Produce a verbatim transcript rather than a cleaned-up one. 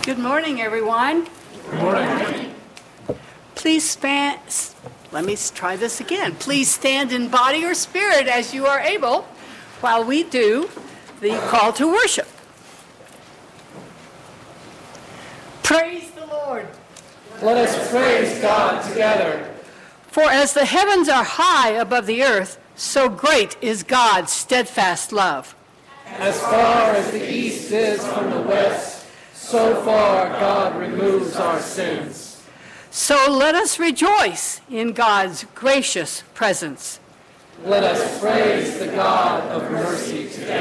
Good morning, everyone. Good morning. Please stand, let me try this again. Please stand in body or spirit as you are able while we do the call to worship. Praise the Lord. Let us praise God together. For as the heavens are high above the earth, so great is God's steadfast love. As far as the east is from the west, so far God removes our sins. So let us rejoice in God's gracious presence. Let us praise the God of mercy together.